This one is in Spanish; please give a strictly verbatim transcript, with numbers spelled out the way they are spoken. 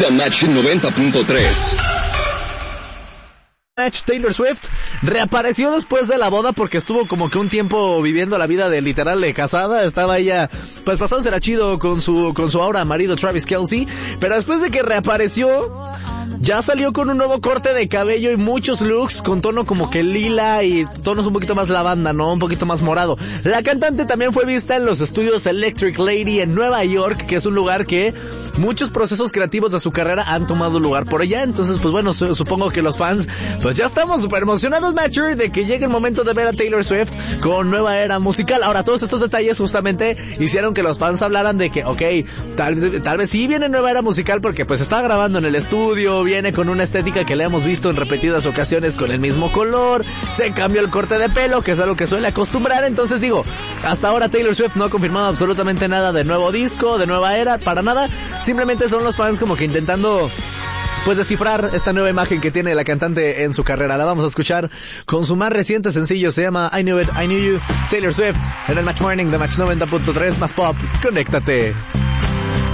The Match noventa punto tres. Taylor Swift reapareció después de la boda porque estuvo como que un tiempo viviendo la vida de literal de casada. Estaba ella pues pasándosela chido con su con su ahora marido Travis Kelce, pero después de que reapareció ya salió con un nuevo corte de cabello y muchos looks con tono como que lila y tonos un poquito más lavanda, ¿no? Un poquito más morado. La cantante también fue vista en los estudios Electric Lady en Nueva York, que es un lugar que muchos procesos creativos de su carrera han tomado lugar por allá. Entonces, pues bueno, su- supongo que los fans, pues ya estamos súper emocionados, Matcher, de que llegue el momento de ver a Taylor Swift con nueva era musical. Ahora, todos estos detalles justamente hicieron que los fans hablaran de que, ok, tal vez, tal vez sí viene nueva era musical porque pues está grabando en el estudio, viene con una estética que le hemos visto en repetidas ocasiones con el mismo color, se cambió el corte de pelo, que es algo que suele acostumbrar. Entonces digo, hasta ahora Taylor Swift no ha confirmado absolutamente nada de nuevo disco, de nueva era, para nada. Simplemente son los fans como que intentando pues descifrar esta nueva imagen que tiene la cantante en su carrera. La vamos a escuchar con su más reciente sencillo, se llama I Knew It, I Knew You, Taylor Swift, en el Match Morning de Match noventa punto tres, más pop, conéctate.